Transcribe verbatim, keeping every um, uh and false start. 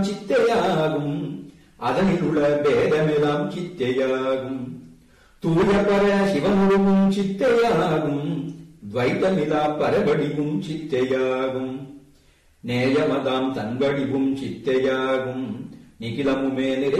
சித்தையாகும். அதனில் உள்ள பேதமெல்லாம் சித்தையாகும். தூய பர சிவமுழுவும் சித்தையாகும். துவைத்தமிலா பரவடிவும் சித்தையாகும். நேயமதாம் தன்வடிவும் சித்தையாகும். நிகிலமுமே நிறை